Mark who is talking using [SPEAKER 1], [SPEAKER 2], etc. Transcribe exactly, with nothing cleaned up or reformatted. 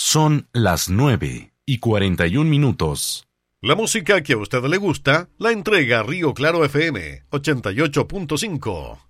[SPEAKER 1] Son las nueve y cuarenta y un minutos.
[SPEAKER 2] La música que a usted le gusta la entrega Río Claro F M ochenta y ocho punto cinco.